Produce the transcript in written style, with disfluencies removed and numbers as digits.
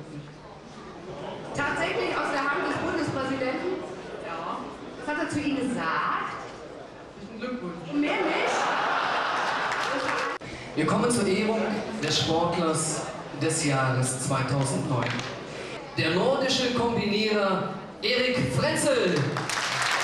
Tatsächlich aus der Hand des Bundespräsidenten? Ja. Was hat er zu Ihnen gesagt? Herzlichen Glückwunsch. Mehr nicht? Wir kommen zur Ehrung des Sportlers des Jahres 2009. Der nordische Kombinierer Erik Frenzel.